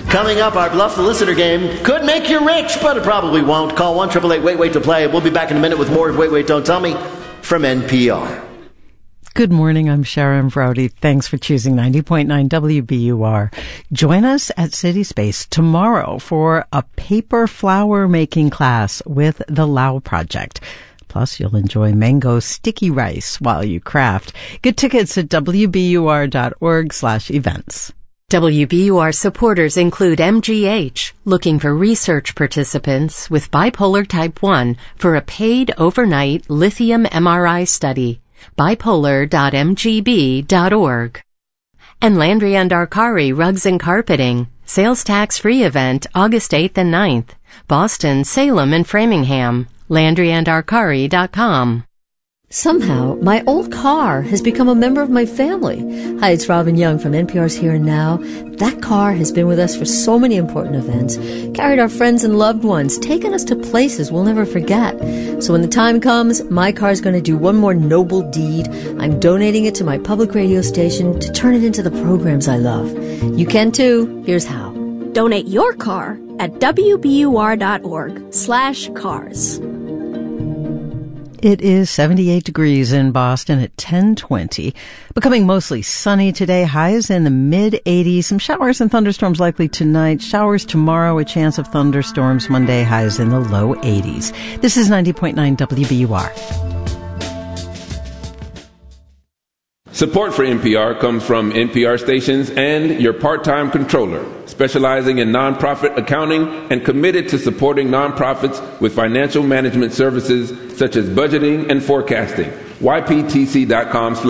Coming up, our Bluff the Listener game could make you rich, but it probably won't. Call 1-888-WAIT-WAIT to play. We'll be back in a minute with more of Wait, Wait, Don't Tell Me from NPR. Good morning. I'm Sharon Brody. Thanks for choosing 90.9 WBUR. Join us at City Space tomorrow for a paper flower making class with the Lau Project. Plus, you'll enjoy mango sticky rice while you craft. Get tickets at wbur.org/events. WBUR supporters include MGH, looking for research participants with bipolar type 1 for a paid overnight lithium MRI study. bipolar.mgb.org. And Landry and Arcari Rugs and Carpeting, sales tax-free event August 8th and 9th. Boston, Salem, and Framingham. LandryandArcari.com. Somehow, my old car has become a member of my family. Hi, it's Robin Young from NPR's Here and Now. That car has been with us for so many important events, carried our friends and loved ones, taken us to places we'll never forget. So when the time comes, my car's going to do one more noble deed. I'm donating it to my public radio station to turn it into the programs I love. You can too. Here's how. Donate your car at WBUR.org/cars. It is 78 degrees in Boston at 10:20. Becoming mostly sunny today. Highs in the mid-80s. Some showers and thunderstorms likely tonight. Showers tomorrow. A chance of thunderstorms Monday. Highs in the low 80s. This is 90.9 WBUR. Support for NPR comes from NPR stations and your part-time controller, specializing in nonprofit accounting and committed to supporting nonprofits with financial management services such as budgeting and forecasting. YPTC.com/.